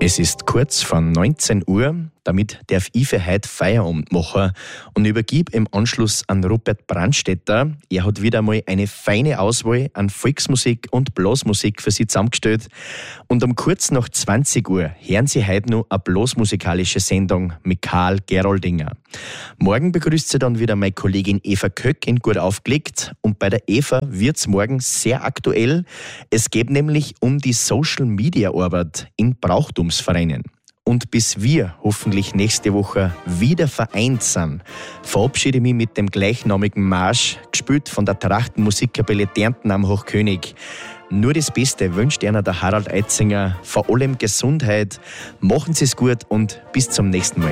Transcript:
Es ist kurz vor 19 Uhr, damit darf ich für heute Feierabend machen und übergebe im Anschluss an Rupert Brandstätter. Er hat wieder einmal eine feine Auswahl an Volksmusik und Blasmusik für Sie zusammengestellt. Und um kurz nach 20 Uhr hören Sie heute noch eine blasmusikalische Sendung mit Karl Geroldinger. Morgen begrüßt Sie dann wieder meine Kollegin Eva Köck in Gut aufgelegt. Und bei der Eva wird es morgen sehr aktuell. Es geht nämlich um die Social-Media-Arbeit in Brauchtumsvereinen. Und bis wir hoffentlich nächste Woche wieder vereint sind, verabschiede ich mich mit dem gleichnamigen Marsch, gespielt von der Trachtenmusikkapelle Dernten am Hochkönig. Nur das Beste wünscht Ihnen der Harald Eitzinger, vor allem Gesundheit. Machen Sie es gut und bis zum nächsten Mal.